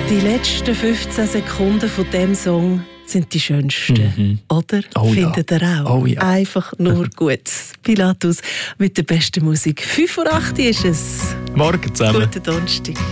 Die letzten 15 Sekunden von diesem Song sind die schönsten, oder? Oh, Findet ihr auch? Oh, ja. Einfach nur gut. Pilatus mit der besten Musik. 5:08 ist es. Morgen zusammen. Guten Donnerstag.